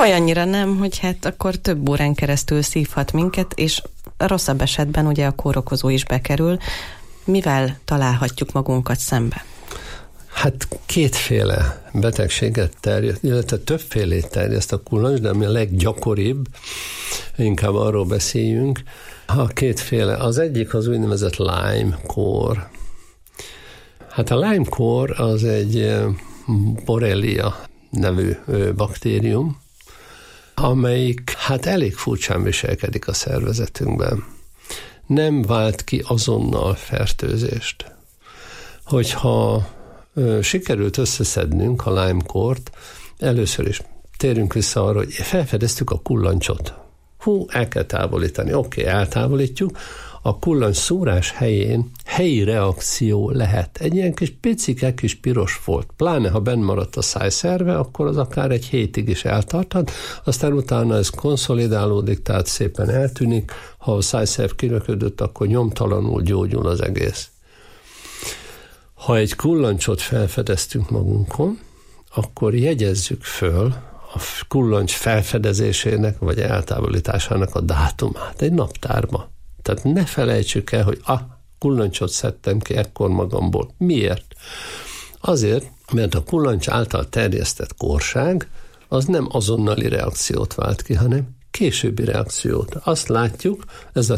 Olyannyira nem, hogy hát akkor több órán keresztül szívhat minket, és rosszabb esetben ugye a kórokozó is bekerül. Mivel találhatjuk magunkat szembe? Hát kétféle betegséget terjeszt, illetve többfélét terjeszt a kullancs, de ami a leggyakoribb, inkább arról beszéljünk. A kétféle, az egyik az úgynevezett Lyme-kór. Hát a Lyme-kór az egy Borrelia nevű baktérium, amelyik hát elég furcsán viselkedik a szervezetünkben. Nem vált ki azonnal fertőzést. Hogyha sikerült összeszednünk a Lyme-kórt, először is térünk vissza arra, hogy felfedeztük a kullancsot. El kell távolítani. Oké, eltávolítjuk. A kullancs szúrás helyén helyi reakció lehet. Egy ilyen kis picike kis piros folt. Pláne, ha benn maradt a szájszerve, akkor az akár egy hétig is eltarthat, aztán utána ez konszolidálódik, tehát szépen eltűnik. Ha a szájszerv kiröködött, akkor nyomtalanul gyógyul az egész. Ha egy kullancsot felfedeztünk magunkon, akkor jegyezzük föl a kullancs felfedezésének vagy eltávolításának a dátumát egy naptárba. Tehát ne felejtsük el, hogy kullancsot szedtem ki ekkor magamból. Miért? Azért, mert a kullancs által terjesztett kórság az nem azonnali reakciót vált ki, hanem későbbi reakciót. Azt látjuk, ez a